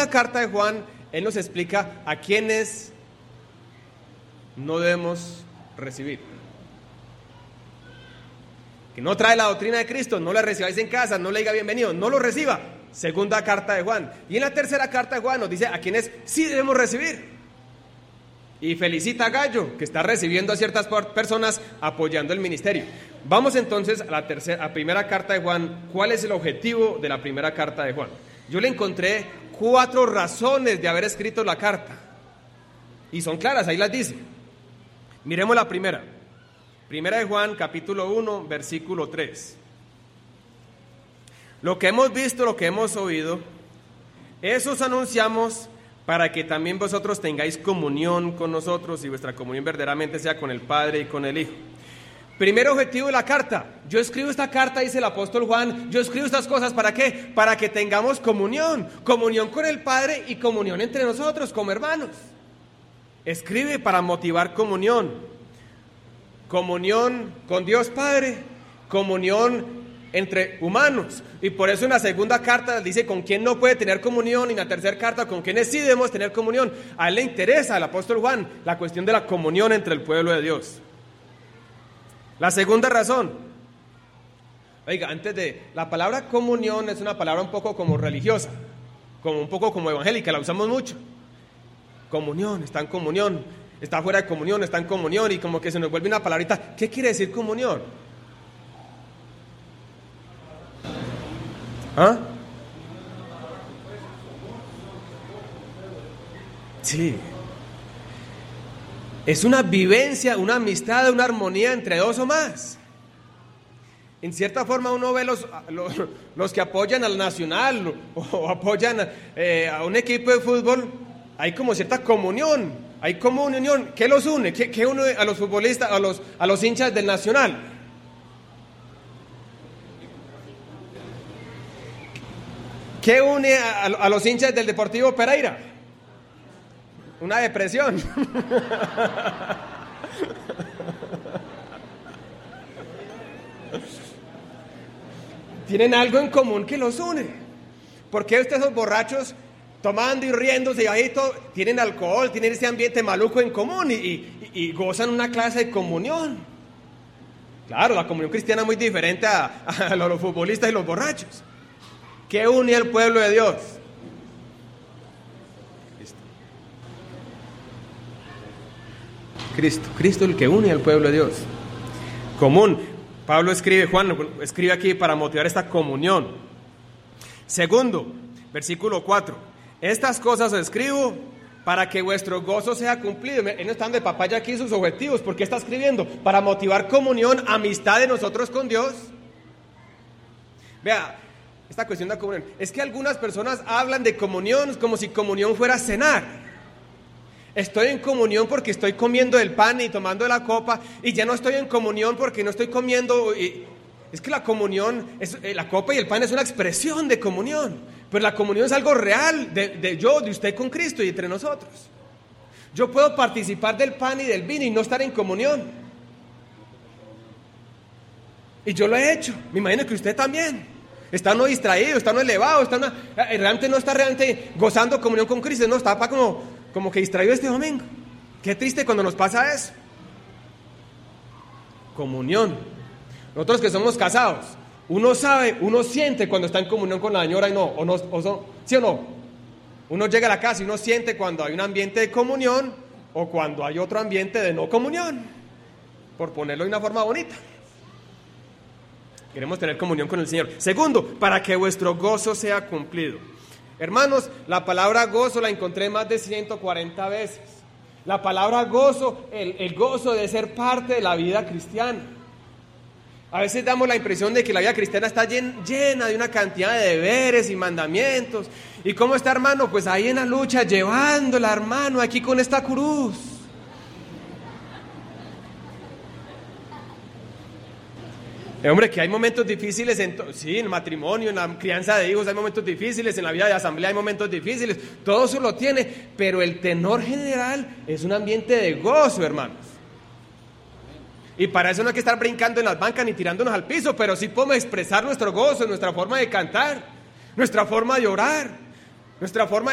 segunda carta de Juan, él nos explica a quiénes no debemos recibir. Que no trae la doctrina de Cristo, no la recibáis en casa, no le diga bienvenido, no lo reciba. Segunda carta de Juan. Y en la tercera carta de Juan nos dice a quienes sí debemos recibir. Y felicita a Gallo, que está recibiendo a ciertas personas apoyando el ministerio. Vamos entonces a la primera carta de Juan. ¿Cuál es el objetivo de la primera carta de Juan? Yo le encontré 4 razones de haber escrito la carta. Y son claras, ahí las dice. Miremos la primera. Primera de Juan, capítulo 1, versículo 3. Lo que hemos visto, lo que hemos oído, eso os anunciamos para que también vosotros tengáis comunión con nosotros y vuestra comunión verdaderamente sea con el Padre y con el Hijo. Primer objetivo de la carta. Yo escribo esta carta, dice el apóstol Juan, yo escribo estas cosas, ¿para qué? Para que tengamos comunión con el Padre y comunión entre nosotros como hermanos. Escribe para motivar comunión con Dios Padre, comunión entre humanos. Y por eso en la segunda carta dice con quién no puede tener comunión, y en la tercera carta con quiénes sí debemos tener comunión. A él le interesa, al apóstol Juan, la cuestión de la comunión entre el pueblo de Dios. La segunda razón, oiga, la palabra comunión es una palabra un poco como religiosa, un poco como evangélica, la usamos mucho. Comunión, está en comunión, está fuera de comunión, está en comunión, y como que se nos vuelve una palabrita. ¿Qué quiere decir comunión? ¿Ah? Sí. Es una vivencia, una amistad, una armonía entre dos o más. En cierta forma uno ve los que apoyan al Nacional o apoyan a un equipo de fútbol. Hay como cierta comunión, hay como una unión. ¿Qué los une? ¿Qué une a los futbolistas, a los hinchas del Nacional? ¿Qué une a los hinchas del Deportivo Pereira? Una depresión. Tienen algo en común que los une. ¿Por qué ustedes, esos borrachos, tomando y riéndose y ahí tienen alcohol, tienen ese ambiente maluco en común y gozan una clase de comunión? Claro, la comunión cristiana es muy diferente a los futbolistas y los borrachos. ¿Qué une al pueblo de Dios? Cristo el que une al pueblo de Dios. Común. Juan escribe aquí para motivar esta comunión. Segundo, versículo 4. Estas cosas os escribo para que vuestro gozo sea cumplido. Él no está dando de papaya aquí sus objetivos. ¿Por qué está escribiendo? Para motivar comunión, amistad de nosotros con Dios. Vea, esta cuestión de comunión. Es que algunas personas hablan de comunión como si comunión fuera cenar. Estoy en comunión porque estoy comiendo el pan y tomando la copa, y ya no estoy en comunión porque no estoy comiendo. Es que la comunión, la copa y el pan es una expresión de comunión, pero la comunión es algo real de usted con Cristo y entre nosotros. Yo puedo participar del pan y del vino y no estar en comunión. Y yo lo he hecho, me imagino que usted también. Está no distraído, está no elevado, realmente no está realmente gozando comunión con Cristo, no, está como que distraído este domingo. Qué triste cuando nos pasa eso. Comunión. Nosotros que somos casados, uno sabe, uno siente cuando está en comunión con la señora y no, ¿sí o no? Uno llega a la casa y uno siente cuando hay un ambiente de comunión o cuando hay otro ambiente de no comunión, por ponerlo de una forma bonita. Queremos tener comunión con el Señor. Segundo, para que vuestro gozo sea cumplido. Hermanos, la palabra gozo la encontré más de 140 veces. La palabra gozo, el gozo de ser parte de la vida cristiana. A veces damos la impresión de que la vida cristiana está llena de una cantidad de deberes y mandamientos. ¿Y cómo está, hermano? Pues ahí en la lucha, llevándola, hermano, aquí con esta cruz. Hombre, que hay momentos difíciles en el matrimonio, en la crianza de hijos hay momentos difíciles, en la vida de asamblea hay momentos difíciles, todo eso lo tiene, pero el tenor general es un ambiente de gozo, hermanos. Y para eso no hay que estar brincando en las bancas ni tirándonos al piso, pero sí podemos expresar nuestro gozo, nuestra forma de cantar, nuestra forma de orar, nuestra forma